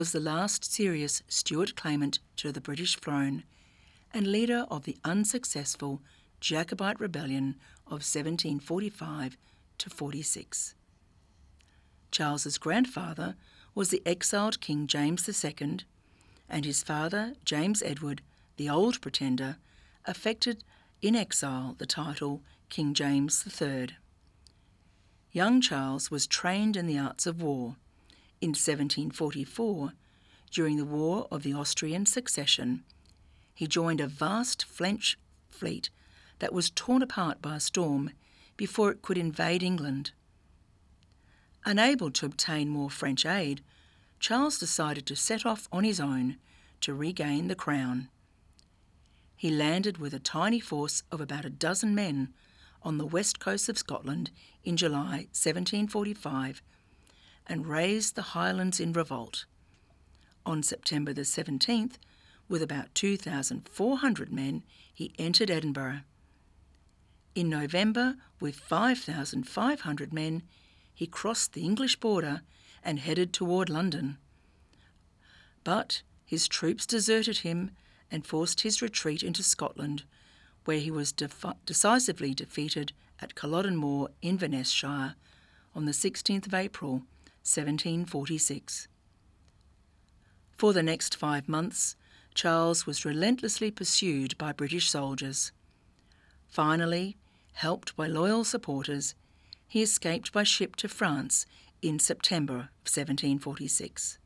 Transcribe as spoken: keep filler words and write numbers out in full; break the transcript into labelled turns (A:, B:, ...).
A: was the last serious Stuart claimant to the British throne and leader of the unsuccessful Jacobite rebellion of seventeen forty-five to forty-six. Charles's grandfather was the exiled King James the Second, and his father, James Edward, the Old Pretender, affected in exile the title King James the Third. Young Charles was trained in the arts of war. In seventeen forty-four, during the War of the Austrian Succession, he joined a vast French fleet that was torn apart by a storm before it could invade England. Unable to obtain more French aid, Charles decided to set off on his own to regain the crown. He landed with a tiny force of about a dozen men on the west coast of Scotland in July seventeen forty-five and raised the Highlands in revolt. On September the seventeenth, with about two thousand four hundred men, he entered Edinburgh. In November, with five thousand five hundred men, he crossed the English border and headed toward London. But his troops deserted him and forced his retreat into Scotland, where he was defi- decisively defeated at Culloden Moor, Inverness Shire, on the sixteenth of April, seventeen forty-six. For the next five months, Charles was relentlessly pursued by British soldiers. Finally, helped by loyal supporters, he escaped by ship to France in September seventeen forty-six.